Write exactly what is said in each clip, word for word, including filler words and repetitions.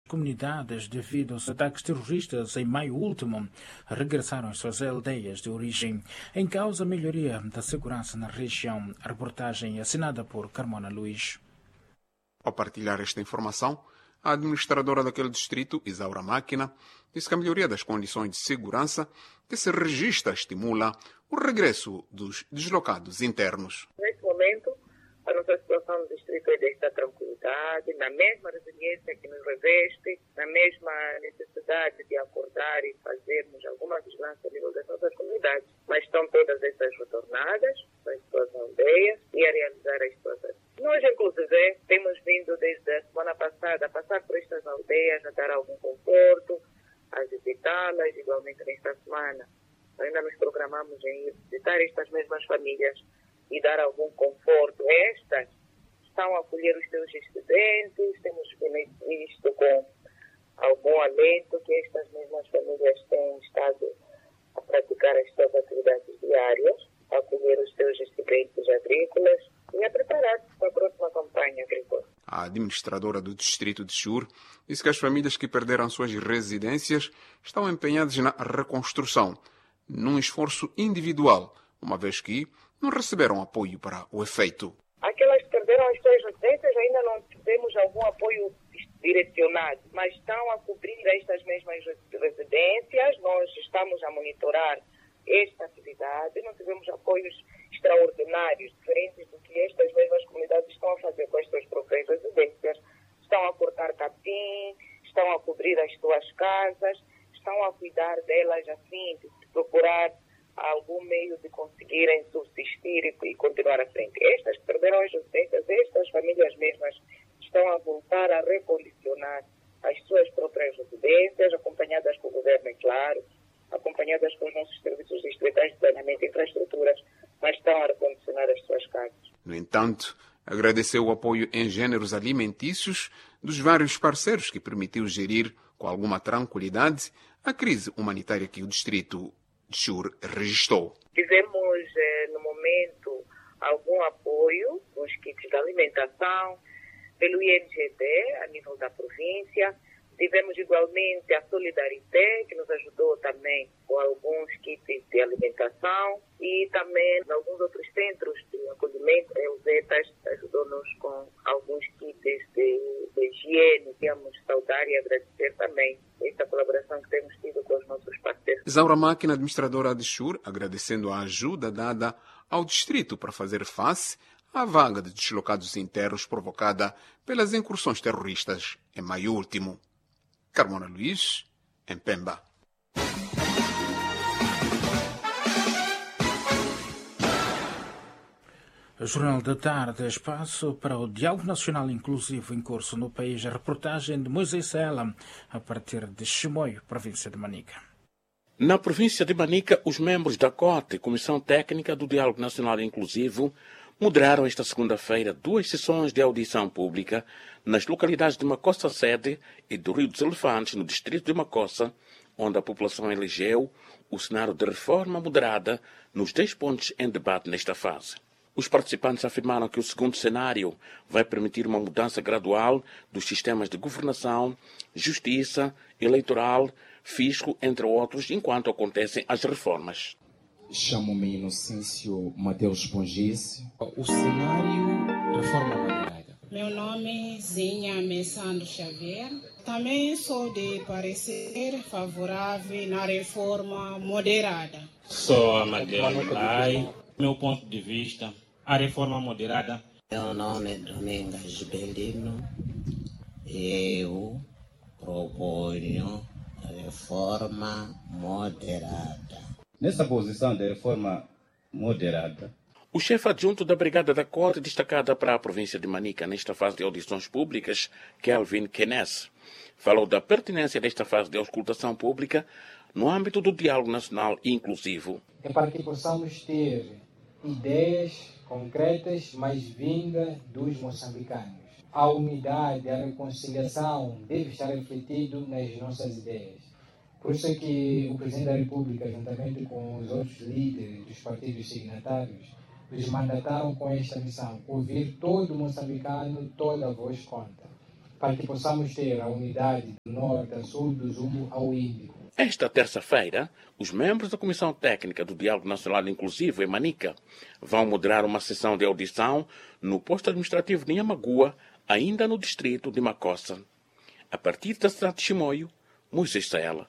comunidades, devido aos ataques terroristas em maio último, regressaram às suas aldeias de origem. Em causa a melhoria da segurança na região. A reportagem assinada por Carmona Luís. Ao partilhar esta informação, a administradora daquele distrito, Isaura Máquina, disse que a melhoria das condições de segurança que se registra estimula o regresso dos deslocados internos. Neste momento, a nossa situação no distrito é desta tranquilidade, na mesma resiliência que nos reveste, na mesma necessidade de acordar e fazermos alguma vigilância a nível das nossas comunidades. Mas estão todas essas retornadas às suas aldeias e a realizar as suas ações. Nós, inclusive, temos vindo desde a semana passada a passar por estas aldeias, a dar algum conforto, a visitá-las, igualmente nesta semana. Ainda nos programamos em ir visitar estas mesmas famílias e dar algum conforto. Estas estão a acolher os seus excedentes, temos visto com algum alento que estas mesmas famílias têm estado a praticar as suas atividades diárias, a acolher os seus excedentes agrícolas e a preparar-se para a próxima campanha agrícola. A administradora do distrito de Chur disse que as famílias que perderam suas residências estão empenhadas na reconstrução, num esforço individual, uma vez que não receberam apoio para o efeito. Aquelas que perderam as suas residências ainda não tivemos algum apoio direcionado, mas estão a cobrir estas mesmas residências. Nós estamos a monitorar esta atividade, não tivemos apoios extraordinários, diferentes do que estas mesmas comunidades estão a fazer com as suas próprias residências. Estão a cortar capim, estão a cobrir as suas casas, estão a cuidar delas assim, de procurar algum meio de conseguirem subsistir e, e continuar à frente. Estas que perderam as residências, estas famílias mesmas estão a voltar a recondicionar as suas próprias residências, acompanhadas com o governo, é claro, acompanhadas com os nossos serviços distritais de planeamento e infraestruturas, mas estão a recondicionar as suas casas. No entanto, agradeceu o apoio em gêneros alimentícios dos vários parceiros que permitiu gerir com alguma tranquilidade a crise humanitária que o distrito de Chur registrou. Tivemos, eh, no momento, algum apoio nos kits de alimentação pelo I N G D, a nível da província. Tivemos igualmente a Solidarité, que nos ajudou também com alguns kits de alimentação, e também em alguns outros centros de acolhimento, o Zetas ajudou-nos com alguns kits de, de higiene. Queremos saudar e agradecer também esta colaboração que temos tido com os nossos parceiros. Isaura Máquina, administradora de Chur, agradecendo a ajuda dada ao distrito para fazer face à vaga de deslocados internos provocada pelas incursões terroristas em maio último. Carmona Luís, em Pemba. O Jornal da Tarde, espaço para o Diálogo Nacional Inclusivo em curso no país. A reportagem de Moisés Sela, a partir de Chimoio, província de Manica. Na província de Manica, os membros da C O T, Comissão Técnica do Diálogo Nacional Inclusivo, moderaram esta segunda-feira duas sessões de audição pública nas localidades de Macossa Sede e do Rio dos Elefantes, no distrito de Macossa, onde a população elegeu o cenário de reforma moderada nos dez pontos em debate nesta fase. Os participantes afirmaram que o segundo cenário vai permitir uma mudança gradual dos sistemas de governação, justiça, eleitoral, fisco, entre outros, enquanto acontecem as reformas. Chamo-me Inocêncio Mateus Pongice. O cenário reforma moderada. Meu nome é Zinha Messandro Xavier. Também sou de parecer favorável na reforma moderada. Sou Amadeu Lai. Meu ponto de vista, a reforma moderada. Meu nome é Domingas Belino. Eu proponho reforma moderada. Nessa posição de reforma moderada, o chefe adjunto da Brigada da Corte, destacada para a província de Manica nesta fase de audições públicas, Kelvin Kenes, falou da pertinência desta fase de auscultação pública no âmbito do diálogo nacional inclusivo. É para que possamos ter ideias concretas, mas vindas dos moçambicanos. A unidade, a reconciliação deve estar refletido nas nossas ideias. Por isso é que o Presidente da República, juntamente com os outros líderes dos partidos signatários, nos mandataram com esta missão: ouvir todo moçambicano, toda a voz conta. para que possamos ter a unidade do norte a sul, do Zumbo ao Índico. Esta terça-feira, os membros da Comissão Técnica do Diálogo Nacional Inclusivo, em Manica, vão moderar uma sessão de audição no posto administrativo de Inhamagua, ainda no distrito de Macossa. A partir da cidade de Chimoio, Moisés Saela.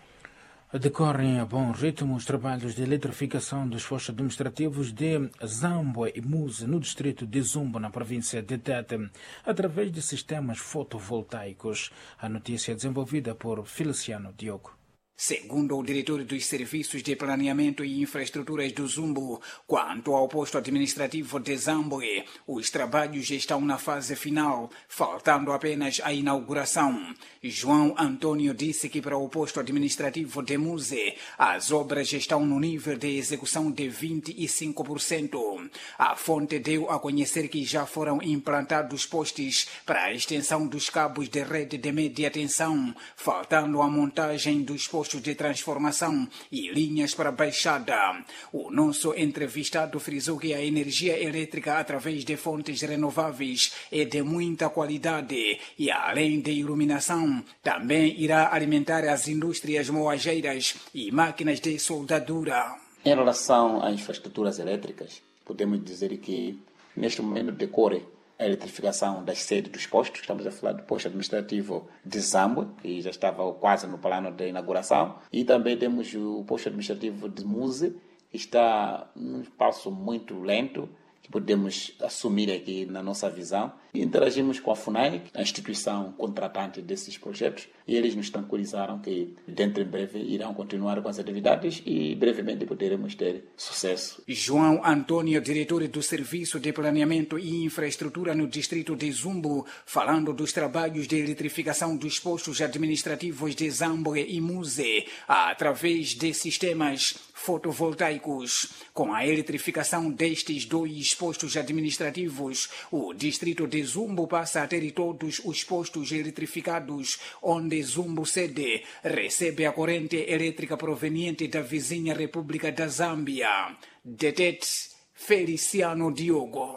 Decorrem a bom ritmo os trabalhos de eletrificação dos postos administrativos de Zambue e Muse, no distrito de Zumbo, na província de Tete, através de sistemas fotovoltaicos. A notícia é desenvolvida por Feliciano Diogo. Segundo o diretor dos Serviços de Planeamento e Infraestruturas do Zumbo, quanto ao posto administrativo de Zambue, os trabalhos estão na fase final, faltando apenas a inauguração. João Antônio disse que para o posto administrativo de Muse, as obras estão no nível de execução de vinte e cinco por cento. A fonte deu a conhecer que já foram implantados postes para a extensão dos cabos de rede de média tensão, faltando a montagem dos postos de transformação e linhas para baixada. O nosso entrevistado frisou que a energia elétrica através de fontes renováveis é de muita qualidade e, além de iluminação, também irá alimentar as indústrias moageiras e máquinas de soldadura. Em relação às infraestruturas elétricas, podemos dizer que neste momento decorre a eletrificação das sedes dos postos. Estamos a falar do posto administrativo de Zambue, que já estava quase no plano de inauguração, e também temos o posto administrativo de Muse, que está num passo muito lento, que podemos assumir aqui na nossa visão. E interagimos com a FUNAI, a instituição contratante desses projetos, e eles nos tranquilizaram que dentro em breve irão continuar com as atividades e brevemente poderemos ter sucesso. João Antônio, diretor do Serviço de Planeamento e Infraestrutura no distrito de Zumbo, falando dos trabalhos de eletrificação dos postos administrativos de Zambue e Muse através de sistemas fotovoltaicos. Com a eletrificação destes dois postos administrativos, o distrito de Zumbo passa a ter todos os postos eletrificados, onde Zumbo sede recebe a corrente elétrica proveniente da vizinha República da Zâmbia. Detete Feliciano Diogo.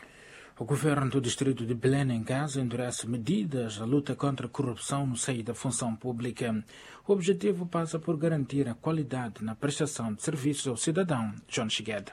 O governo do distrito de Belém em Gaza endurece medidas na luta contra a corrupção no seio da função pública. O objetivo passa por garantir a qualidade na prestação de serviços ao cidadão. John Shigeda.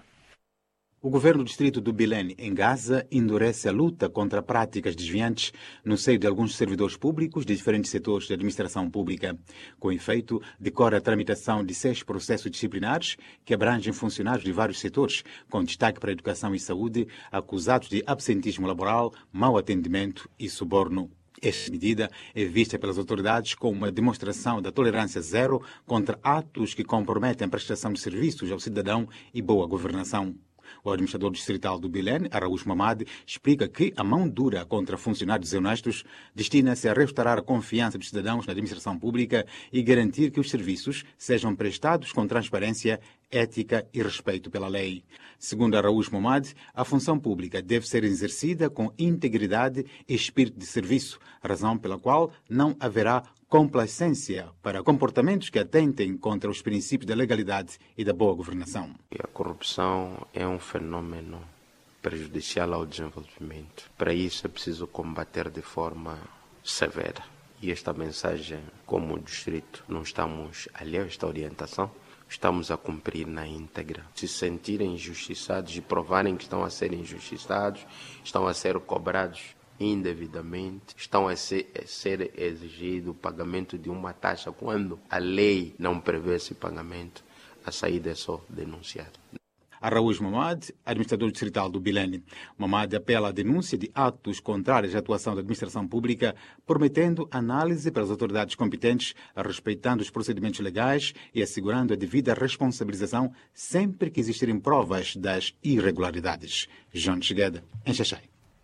O governo do distrito do Belém, em Gaza, endurece a luta contra práticas desviantes no seio de alguns servidores públicos de diferentes setores de administração pública. Com efeito, decorre a tramitação de seis processos disciplinares que abrangem funcionários de vários setores, com destaque para a educação e saúde, acusados de absentismo laboral, mau atendimento e suborno. Esta medida é vista pelas autoridades como uma demonstração da tolerância zero contra atos que comprometem a prestação de serviços ao cidadão e boa governação. O administrador distrital do Belém, Araújo Mamad, explica que a mão dura contra funcionários desonestos destina-se a restaurar a confiança dos cidadãos na administração pública e garantir que os serviços sejam prestados com transparência, ética e respeito pela lei. Segundo Araújo Mamad, a função pública deve ser exercida com integridade e espírito de serviço, razão pela qual não haverá complacência para comportamentos que atentem contra os princípios da legalidade e da boa governação. A corrupção é um fenômeno prejudicial ao desenvolvimento. Para isso é preciso combater de forma severa. E esta mensagem, como distrito, não estamos alheios a esta orientação, estamos a cumprir na íntegra. Se sentirem injustiçados e provarem que estão a ser injustiçados, estão a ser cobrados indevidamente, estão a ser, a ser exigido o pagamento de uma taxa quando a lei não prevê esse pagamento, a saída é só denunciar. Araújo Mamad, administrador distrital do Belém. Mamad apela à denúncia de atos contrários à atuação da administração pública, prometendo análise pelas autoridades competentes, respeitando os procedimentos legais e assegurando a devida responsabilização sempre que existirem provas das irregularidades. João Chigueda, em Xaxai.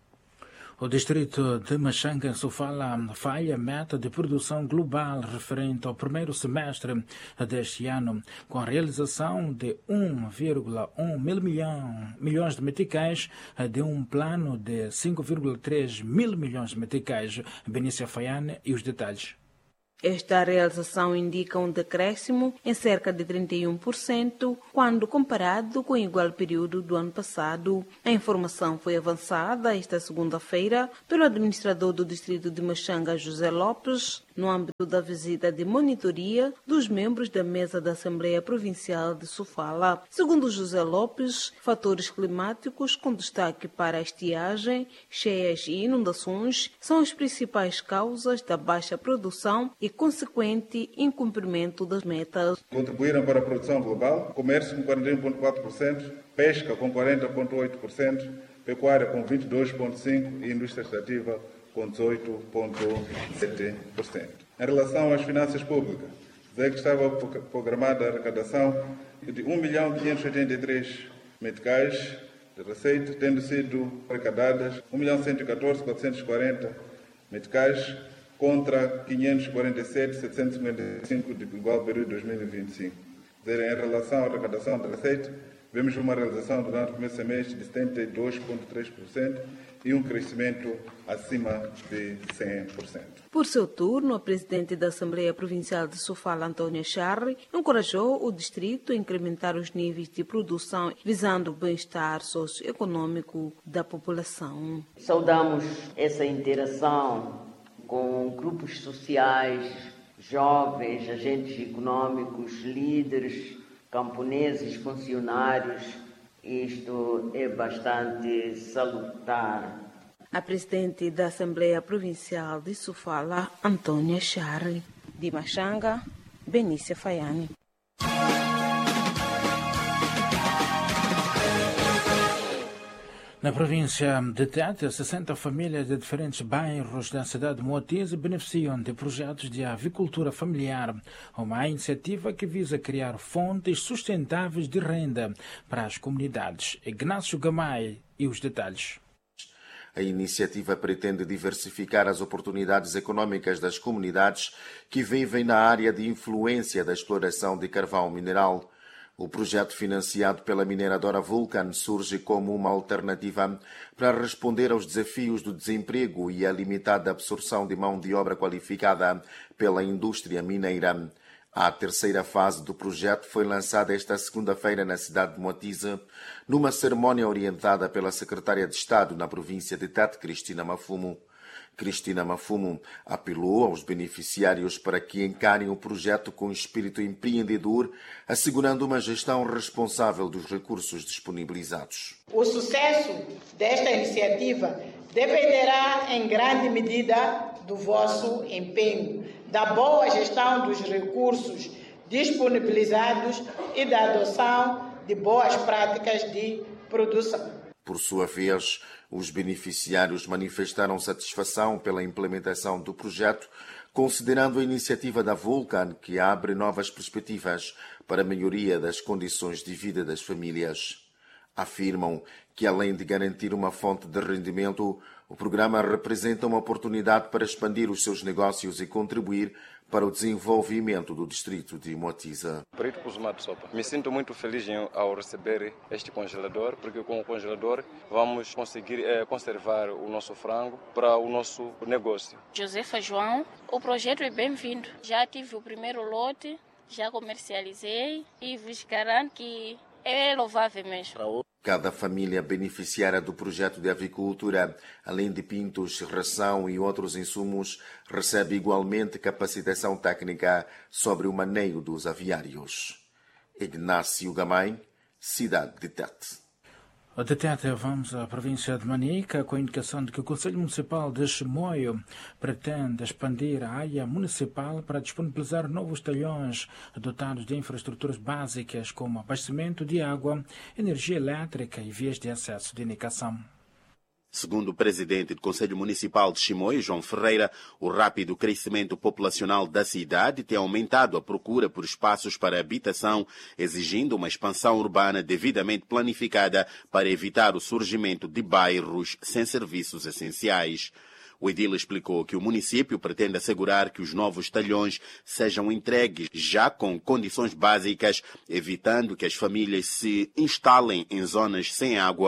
O distrito de Machanga Sofala falha a meta de produção global referente ao primeiro semestre deste ano, com a realização de um vírgula um mil milhão, milhões de meticais de um plano de cinco vírgula três mil milhões de meticais. Benícia Faiane e os detalhes. Esta realização indica um decréscimo em cerca de trinta e um por cento quando comparado com o igual período do ano passado. A informação foi avançada esta segunda-feira pelo administrador do distrito de Machanga, José Lopes, no âmbito da visita de monitoria dos membros da mesa da Assembleia Provincial de Sofala. Segundo José Lopes, fatores climáticos com destaque para a estiagem, cheias e inundações são as principais causas da baixa produção e consequente incumprimento das metas. Contribuíram para a produção global, comércio com quarenta e um vírgula quatro por cento, pesca com quarenta vírgula oito por cento, pecuária com vinte e dois vírgula cinco por cento e indústria extrativa com dezoito vírgula sete por cento. Em relação às finanças públicas, dizer que estava programada a arrecadação de um milhão quinhentos e oitenta e três meticais de receita, tendo sido arrecadadas um milhão cento e catorze mil quatrocentos e quarenta meticais contra quinhentos e quarenta e sete mil setecentos e cinquenta e cinco de igual período de dois mil e vinte e cinco. Dizer, em relação à arrecadação da receita, vemos uma realização durante o primeiro semestre de setenta e dois vírgula três por cento e um crescimento acima de cem por cento. Por seu turno, a presidente da Assembleia Provincial de Sofala, Antônia Charri, encorajou o distrito a incrementar os níveis de produção, visando o bem-estar socioeconômico da população. Saudamos essa interação com grupos sociais, jovens, agentes econômicos, líderes, camponeses, funcionários. Isto é bastante salutar. A presidente da Assembleia Provincial de Sofala, Antônia Charri. De Machanga, Benícia Faiani. Na província de Tete, sessenta famílias de diferentes bairros da cidade de Moatize beneficiam de projetos de avicultura familiar, uma iniciativa que visa criar fontes sustentáveis de renda para as comunidades. Ignácio Gamay e os detalhes. A iniciativa pretende diversificar as oportunidades econômicas das comunidades que vivem na área de influência da exploração de carvão mineral. O projeto financiado pela mineradora Vulcan surge como uma alternativa para responder aos desafios do desemprego e a limitada absorção de mão de obra qualificada pela indústria mineira. A terceira fase do projeto foi lançada esta segunda-feira na cidade de Moatize, numa cerimónia orientada pela secretária de Estado na província de Tete, Cristina Mafumo. Cristina Mafumo apelou aos beneficiários para que encarem o projeto com espírito empreendedor, assegurando uma gestão responsável dos recursos disponibilizados. O sucesso desta iniciativa dependerá em grande medida do vosso empenho, da boa gestão dos recursos disponibilizados e da adoção de boas práticas de produção. Por sua vez, os beneficiários manifestaram satisfação pela implementação do projeto, considerando a iniciativa da Vulcan, que abre novas perspectivas para a melhoria das condições de vida das famílias. Afirmam que, além de garantir uma fonte de rendimento, o programa representa uma oportunidade para expandir os seus negócios e contribuir para o desenvolvimento do distrito de Moatize. Me sinto muito feliz ao receber este congelador, porque com o congelador vamos conseguir é, conservar o nosso frango para o nosso negócio. Josefa João, o projeto é bem-vindo. Já tive o primeiro lote, já comercializei e vos garanto que é louvável mesmo. Cada família beneficiária do projeto de avicultura, além de pintos, ração e outros insumos, recebe igualmente capacitação técnica sobre o manejo dos aviários. Ignácio Gamay, cidade de Tete. De Tete, vamos à província de Manica, com a indicação de que o Conselho Municipal de Chimoio pretende expandir a área municipal para disponibilizar novos talhões dotados de infraestruturas básicas como abastecimento de água, energia elétrica e vias de acesso de indicação. Segundo o presidente do Conselho Municipal de Chimoio, João Ferreira, o rápido crescimento populacional da cidade tem aumentado a procura por espaços para habitação, exigindo uma expansão urbana devidamente planificada para evitar o surgimento de bairros sem serviços essenciais. O edil explicou que o município pretende assegurar que os novos talhões sejam entregues já com condições básicas, evitando que as famílias se instalem em zonas sem água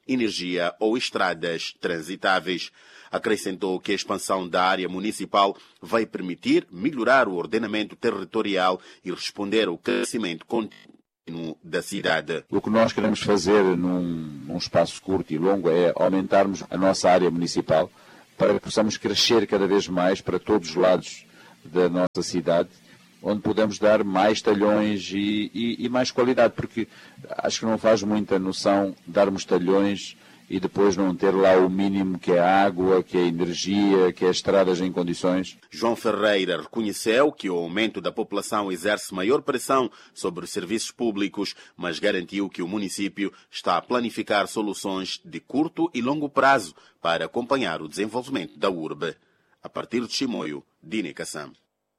energia ou estradas transitáveis. Acrescentou que a expansão da área municipal vai permitir melhorar o ordenamento territorial e responder ao crescimento contínuo da cidade. O que nós queremos fazer num, num espaço curto e longo é aumentarmos a nossa área municipal para que possamos crescer cada vez mais para todos os lados da nossa cidade, onde podemos dar mais talhões e, e, e mais qualidade, porque acho que não faz muita noção darmos talhões e depois não ter lá o mínimo que é a água, que é a energia, que é estradas em condições. João Ferreira reconheceu que o aumento da população exerce maior pressão sobre os serviços públicos, mas garantiu que o município está a planificar soluções de curto e longo prazo para acompanhar o desenvolvimento da urbe. A partir de Chimoio, Dini Kassam.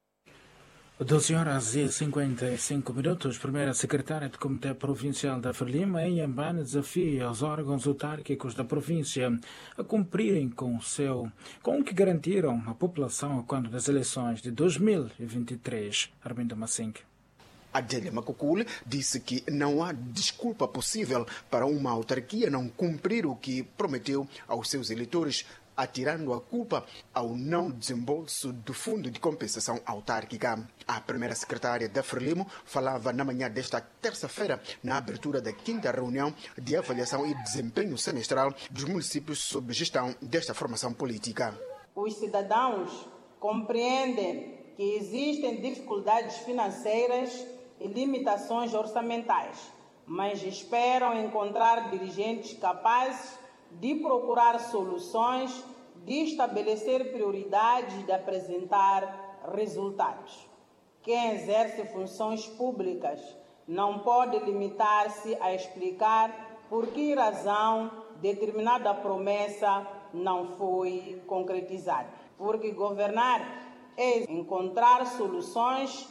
doze horas e cinquenta e cinco minutos. Primeira secretária do Comitê Provincial da Frelimo, em Inhambane, desafia os órgãos autárquicos da província a cumprirem com o seu, com o que garantiram a população quando das eleições de dois mil e vinte e três. Armindo Massing. Adélia Macocule disse que não há desculpa possível para uma autarquia não cumprir o que prometeu aos seus eleitores, atirando a culpa ao não desembolso do Fundo de Compensação Autárquica. A primeira secretária da Frelimo falava na manhã desta terça-feira, na abertura da quinta reunião de avaliação e desempenho semestral dos municípios sob gestão desta formação política. Os cidadãos compreendem que existem dificuldades financeiras e limitações orçamentais, mas esperam encontrar dirigentes capazes de procurar soluções, de estabelecer prioridades e de apresentar resultados. Quem exerce funções públicas não pode limitar-se a explicar por que razão determinada promessa não foi concretizada. Porque governar é encontrar soluções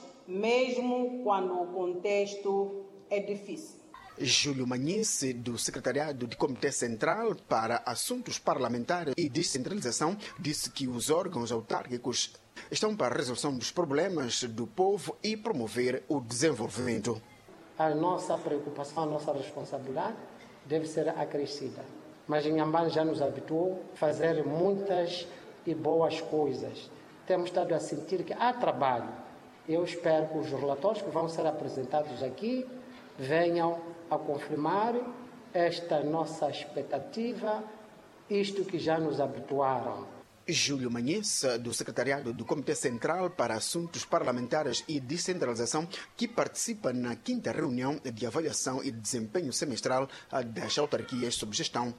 mesmo quando o contexto é difícil. Júlio Manhice, do Secretariado de Comitê Central para Assuntos Parlamentares e Descentralização, disse que os órgãos autárquicos estão para a resolução dos problemas do povo e promover o desenvolvimento. A nossa preocupação, a nossa responsabilidade deve ser acrescida. Mas Inhambane já nos habituou a fazer muitas e boas coisas. Temos estado a sentir que há trabalho. Eu espero que os relatórios que vão ser apresentados aqui venham a confirmar esta nossa expectativa, isto que já nos habituaram. Júlio Manhice, do Secretariado do Comitê Central para Assuntos Parlamentares e Descentralização, que participa na quinta reunião de avaliação e desempenho semestral das autarquias sob gestão.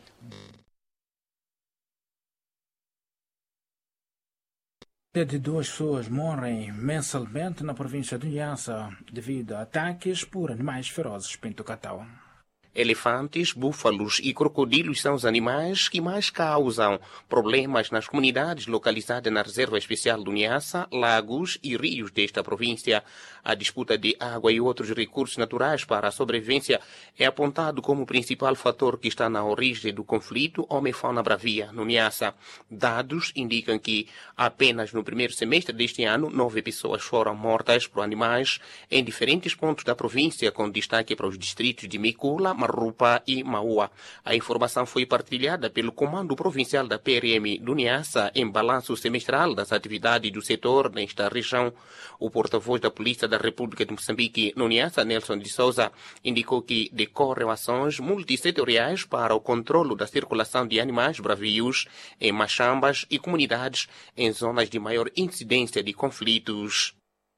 De duas pessoas morrem mensalmente na província de Niassa devido a ataques por animais ferozes. Pinto Catau. Elefantes, búfalos e crocodilos são os animais que mais causam problemas nas comunidades localizadas na Reserva Especial do Niassa, lagos e rios desta província. A disputa de água e outros recursos naturais para a sobrevivência é apontado como o principal fator que está na origem do conflito homem-fauna bravia no Niassa. Dados indicam que apenas no primeiro semestre deste ano, nove pessoas foram mortas por animais em diferentes pontos da província, com destaque para os distritos de Micula, Marrupa e Maua. A informação foi partilhada pelo Comando Provincial da P R M do Niassa em balanço semestral das atividades do setor nesta região. O porta-voz da Polícia da República de Moçambique no Niassa, Nelson de Souza, indicou que decorrem ações multissetoriais para o controlo da circulação de animais bravios em machambas e comunidades em zonas de maior incidência de conflitos.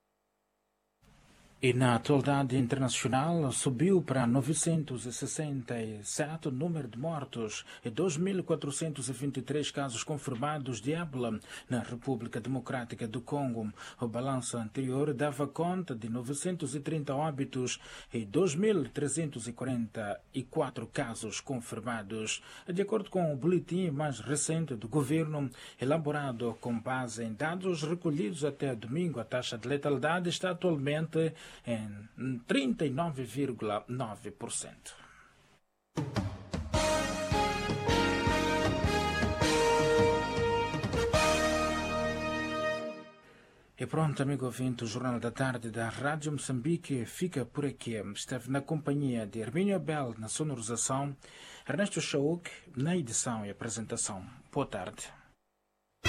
E na atualidade internacional subiu para novecentos e sessenta e sete o número de mortos e dois mil quatrocentos e vinte e três casos confirmados de ébola na República Democrática do Congo. O balanço anterior dava conta de novecentos e trinta óbitos e dois mil trezentos e quarenta e quatro casos confirmados. De acordo com o boletim mais recente do governo, elaborado com base em dados recolhidos até domingo, a taxa de letalidade está atualmente em trinta e nove vírgula nove por cento. E pronto, amigo ouvinte, o Jornal da Tarde da Rádio Moçambique fica por aqui. Esteve na companhia de Hermínio Abel na sonorização, Ernesto Chauk na edição e apresentação. Boa tarde.